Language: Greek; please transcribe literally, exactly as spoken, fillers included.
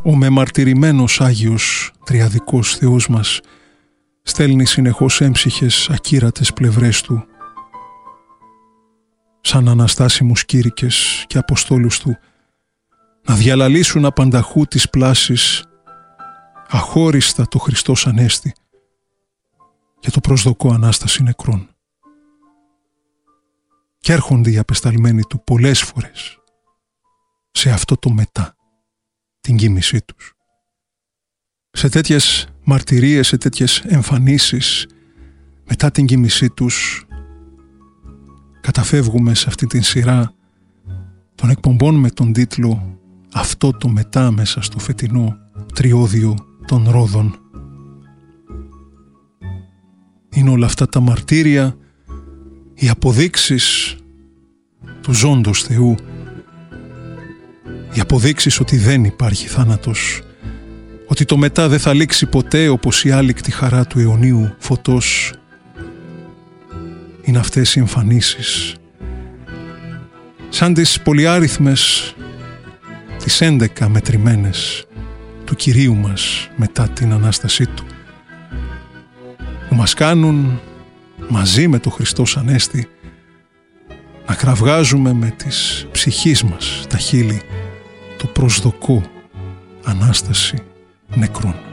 Ο μεμαρτυρημένος Άγιος Τριαδικός Θεός μας στέλνει συνεχώς έμψυχες ακύρατες πλευρές Του, σαν αναστάσιμους κήρυκες και αποστόλους Του, να διαλαλήσουν απανταχού τις πλάσεις αχώριστα το Χριστός Ανέστη και το προσδοκώ Ανάσταση νεκρών. Κι έρχονται οι απεσταλμένοι Του πολλές φορές σε αυτό το μετά, την κοίμησή τους. Σε τέτοιες μαρτυρίες, σε τέτοιες εμφανίσεις μετά την κοίμησή τους καταφεύγουμε σε αυτή την σειρά των εκπομπών με τον τίτλο «Αυτό το μετά» μέσα στο φετινό τριώδιο των Ρόδων. Είναι όλα αυτά τα μαρτύρια, οι αποδείξεις του ζώντος Θεού, οι αποδείξεις ότι δεν υπάρχει θάνατος, ότι το μετά δεν θα λήξει ποτέ όπως η άλικτη χαρά του αιωνίου φωτός. Είναι αυτές οι εμφανίσεις, σαν τις πολυάριθμες, τις έντεκα μετρημένες του Κυρίου μας μετά την Ανάστασή Του, που μας κάνουν μαζί με το Χριστός Ανέστη να κραυγάζουμε με τις ψυχής μας τα χείλη το προσδοκώ Ανάσταση νεκρών.